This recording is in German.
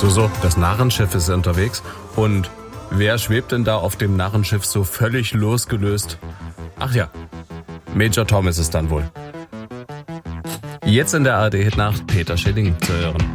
So, das Narrenschiff ist unterwegs. Und wer schwebt denn da auf dem Narrenschiff so völlig losgelöst? Ach ja, Major Tom ist es dann wohl. Jetzt in der ARD-Hitnacht Peter Schilling zu hören.